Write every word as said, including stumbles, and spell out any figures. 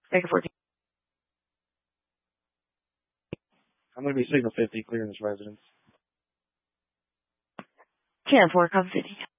Baker fourteen. I'm going to be signal fifty, clearing this residence. ten four, Copy fifty.